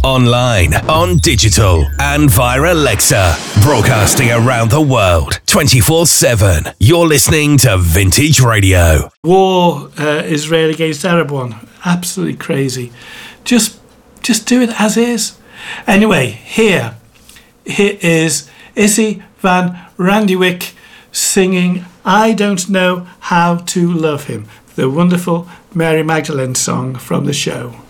online, on digital, and via Alexa. Broadcasting around the world, 24/7. You're listening to Vintage Radio. War, Israel against Arab one. Absolutely crazy. Just do it as is. Anyway, here is Issy van Randywick singing I Don't Know How to Love Him, the wonderful Mary Magdalene song from the show.